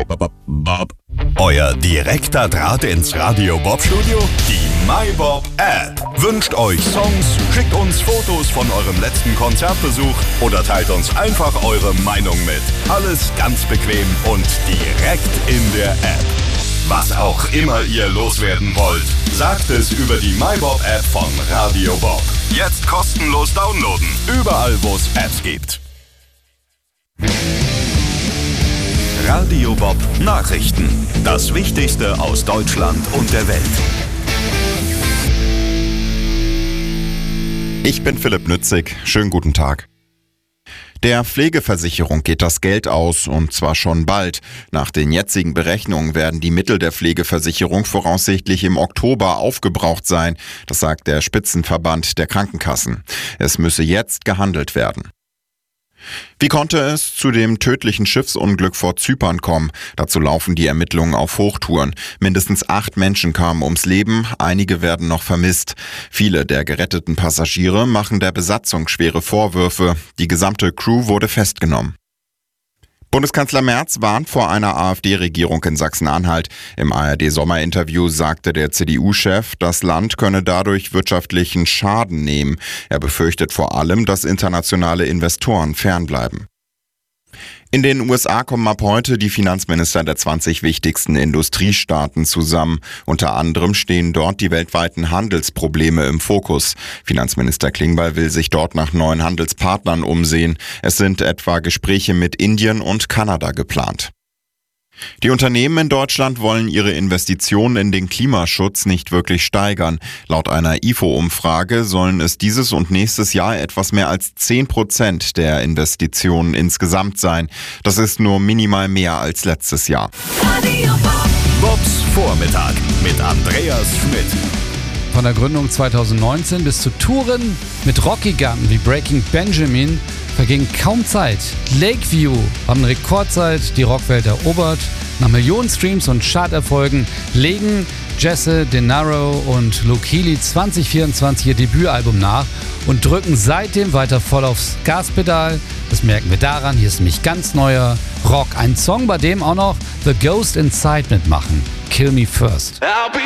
Bob. Euer direkter Draht ins Radio Bob Studio? Die MyBob App. Wünscht euch Songs, schickt uns Fotos von eurem letzten Konzertbesuch oder teilt uns einfach eure Meinung mit. Alles ganz bequem und direkt in der App. Was auch immer ihr loswerden wollt, sagt es über die MyBob App von Radio Bob. Jetzt kostenlos downloaden, überall wo es Apps gibt. Radio Bob Nachrichten. Das Wichtigste aus Deutschland und der Welt. Ich bin Philipp Nützig. Schönen guten Tag. Der Pflegeversicherung geht das Geld aus, und zwar schon bald. Nach den jetzigen Berechnungen werden die Mittel der Pflegeversicherung voraussichtlich im Oktober aufgebraucht sein. Das sagt der Spitzenverband der Krankenkassen. Es müsse jetzt gehandelt werden. Wie konnte es zu dem tödlichen Schiffsunglück vor Zypern kommen? Dazu laufen die Ermittlungen auf Hochtouren. Mindestens 8 Menschen kamen ums Leben, einige werden noch vermisst. Viele der geretteten Passagiere machen der Besatzung schwere Vorwürfe. Die gesamte Crew wurde festgenommen. Bundeskanzler Merz warnt vor einer AfD-Regierung in Sachsen-Anhalt. Im ARD-Sommerinterview sagte der CDU-Chef, das Land könne dadurch wirtschaftlichen Schaden nehmen. Er befürchtet vor allem, dass internationale Investoren fernbleiben. In den USA kommen ab heute die Finanzminister der 20 wichtigsten Industriestaaten zusammen. Unter anderem stehen dort die weltweiten Handelsprobleme im Fokus. Finanzminister Klingbeil will sich dort nach neuen Handelspartnern umsehen. Es sind etwa Gespräche mit Indien und Kanada geplant. Die Unternehmen in Deutschland wollen ihre Investitionen in den Klimaschutz nicht wirklich steigern. Laut einer IFO-Umfrage sollen es dieses und nächstes Jahr etwas mehr als 10% der Investitionen insgesamt sein. Das ist nur minimal mehr als letztes Jahr. Bobs Vormittag mit Andreas Schmidt. Von der Gründung 2019 bis zu Touren mit Rockgiganten wie Breaking Benjamin verging kaum Zeit. Lakeview haben eine Rekordzeit die Rockwelt erobert. Nach Millionen Streams und Charterfolgen legen Jesse DeNaro und Luke Healy 2024 ihr Debütalbum nach und drücken seitdem weiter voll aufs Gaspedal. Das merken wir daran, hier ist nämlich ganz neuer Rock. Ein Song, bei dem auch noch The Ghost Inside mitmachen. Kill Me First.